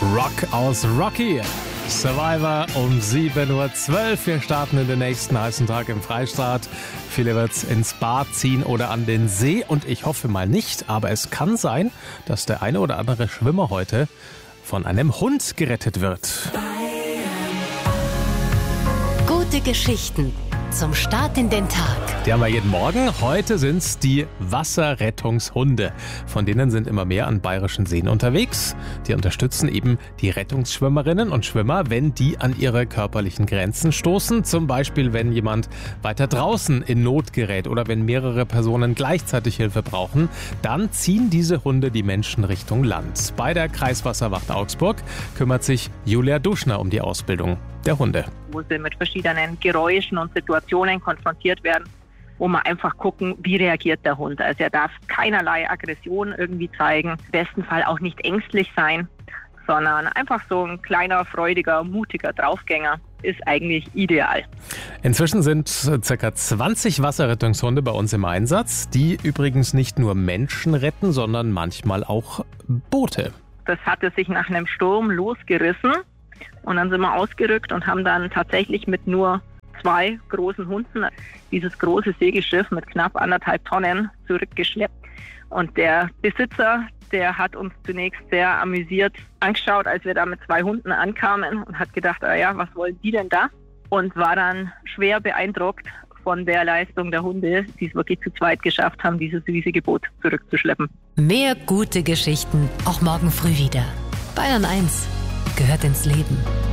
Rock aus Rocky. Survivor um 7.12 Uhr. Wir starten in den nächsten heißen Tag im Freistaat. Viele wird's ins Bad ziehen oder an den See. Und ich hoffe mal nicht, aber es kann sein, dass der eine oder andere Schwimmer heute von einem Hund gerettet wird. Gute Geschichten zum Start in den Tag. Die haben wir jeden Morgen. Heute sind's die Wasserrettungshunde. Von denen sind immer mehr an bayerischen Seen unterwegs. Die unterstützen eben die Rettungsschwimmerinnen und Schwimmer, wenn die an ihre körperlichen Grenzen stoßen. Zum Beispiel, wenn jemand weiter draußen in Not gerät oder wenn mehrere Personen gleichzeitig Hilfe brauchen, dann ziehen diese Hunde die Menschen Richtung Land. Bei der Kreiswasserwacht Augsburg kümmert sich Julia Duschner um die Ausbildung der Hunde. Wo sie mit verschiedenen Geräuschen und Situationen konfrontiert werden, wo man einfach gucken, wie reagiert der Hund. Also er darf keinerlei Aggression irgendwie zeigen, im besten Fall auch nicht ängstlich sein, sondern einfach so ein kleiner, freudiger, mutiger Draufgänger ist eigentlich ideal. Inzwischen sind ca. 20 Wasserrettungshunde bei uns im Einsatz, die übrigens nicht nur Menschen retten, sondern manchmal auch Boote. Das hatte sich nach einem Sturm losgerissen. Und dann sind wir ausgerückt und haben dann tatsächlich mit nur 2 großen Hunden dieses große Segelschiff mit knapp 1,5 Tonnen zurückgeschleppt. Und der Besitzer, der hat uns zunächst sehr amüsiert angeschaut, als wir da mit 2 Hunden ankamen und hat gedacht, was wollen die denn da? Und war dann schwer beeindruckt von der Leistung der Hunde, die es wirklich zu zweit geschafft haben, dieses riesige Boot zurückzuschleppen. Mehr gute Geschichten auch morgen früh wieder. Bayern 1 gehört ins Leben.